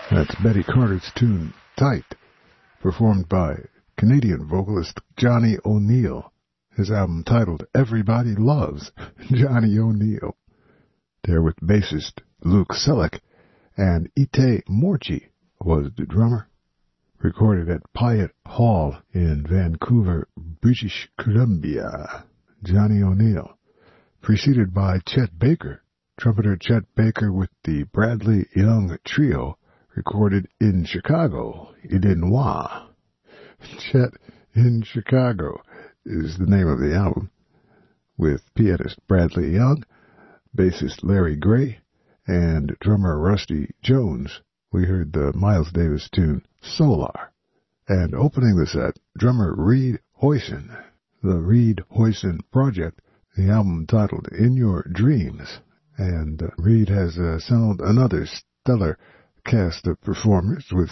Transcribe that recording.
That's Betty Carter's tune, Tight, performed by Canadian vocalist Johnny O'Neill. His album titled Everybody Loves Johnny O'Neill. There with bassist Luke Selleck, and Ite Morchi was the drummer. Recorded at Piatt Hall in Vancouver, British Columbia. Johnny O'Neill. Preceded by Chet Baker, trumpeter Chet Baker with the Bradley Young Trio, recorded in Chicago, Illinois. Chet in Chicago is the name of the album, with pianist Bradley Young, bassist Larry Gray, and drummer Rusty Jones. We heard the Miles Davis tune, Solar. And opening the set, drummer Reed Hoyson. The Reed Hoyson Project, the album titled In Your Dreams. And Reed has assembled another stellar cast of performers with